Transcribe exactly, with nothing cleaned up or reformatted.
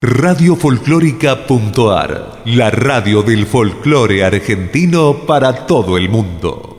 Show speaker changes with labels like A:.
A: Radio Folclórica punto a r, la radio del folclore argentino para todo el mundo.